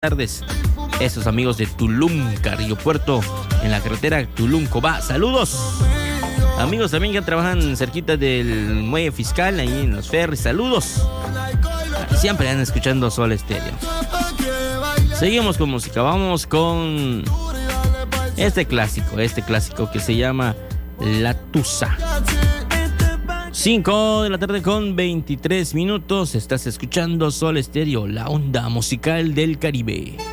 tardes. Esos amigos de Tulum, Carrillo Puerto, en la carretera Tulum-Cobá. Saludos. Amigos también que trabajan cerquita del muelle fiscal, ahí en los ferries. Saludos. Siempre andan escuchando Sol Estéreo. Seguimos con música. Vamos con este clásico que se llama La Tusa. 5 de la tarde con 23 minutos. Estás escuchando Sol Estéreo, la onda musical del Caribe.